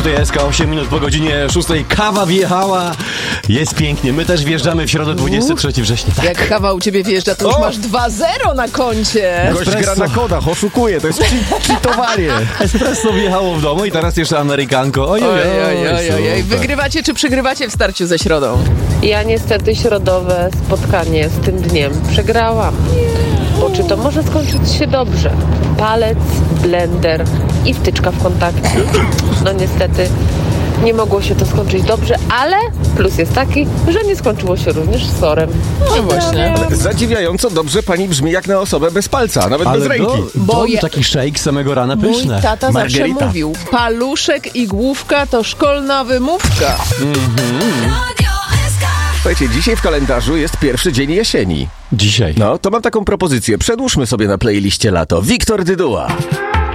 Tutaj SK 8 minut po godzinie 6. Kawa wjechała. Jest pięknie. My też wjeżdżamy w środę 23 września. Tak. Jak kawa u ciebie wjeżdża, to już masz 2-0 na koncie. Gość gra na kodach, oszukuje, to jest cheatowanie. Espresso wjechało w domu i teraz jeszcze amerykanko. Ojej. Wygrywacie czy przegrywacie w starciu ze środą? Ja niestety środowe spotkanie z tym dniem przegrałam. Bo czy to może skończyć się dobrze? Palec, blender i wtyczka w kontakcie. No niestety nie mogło się to skończyć dobrze, ale plus jest taki, że nie skończyło się również z sorem. No właśnie. Zadziwiająco dobrze pani brzmi jak na osobę bez palca, nawet bez ręki. Bo taki shake samego rana mój pyszne. tata zawsze Margarita. mówił, paluszek i główka to szkolna wymówka. Słuchajcie, dzisiaj w kalendarzu jest pierwszy dzień jesieni. Dzisiaj. No, to mam taką propozycję. Przedłużmy sobie na playliście lato. Wiktor Dyduła.